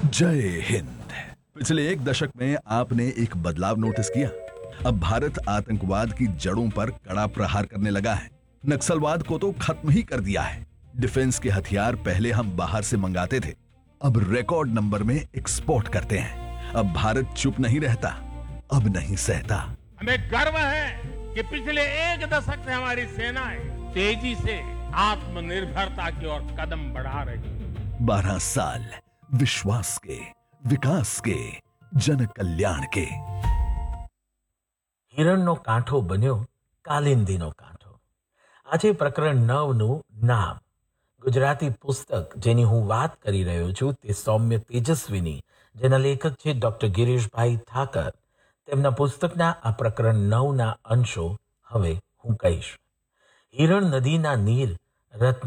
जय हिंद। पिछले एक दशक में आपने एक बदलाव नोटिस किया। अब भारत आतंकवाद की जड़ों पर कड़ा प्रहार करने लगा है। नक्सलवाद को तो खत्म ही कर दिया है। डिफेंस के हथियार पहले हम बाहर से मंगाते थे, अब रिकॉर्ड नंबर में एक्सपोर्ट करते हैं। अब भारत चुप नहीं रहता, अब नहीं सहता। हमें गर्व है कि पिछले एक दशक से हमारी सेनाएं तेजी से आत्मनिर्भरता की ओर कदम बढ़ा रही है। 12 साल विश्वास के, विकास के, जन कल्याण के। હિરણનો કાંઠો બન્યો કાલિંદીનો કાંઠો. આજે પ્રકરણ 9નું નામ. ગુજરાતી પુસ્તક જેની હું વાત કરી રહ્યો છું તે સૌમ્ય તેજસ્વીની, જેના લેખક છે ડોક્ટર ગિરીશભાઈ ઠાકર. તેમના પુસ્તકના આ પ્રકરણ 9ના અંશો હવે હું કહીશ. હિરણ નદીના નીર રત્ન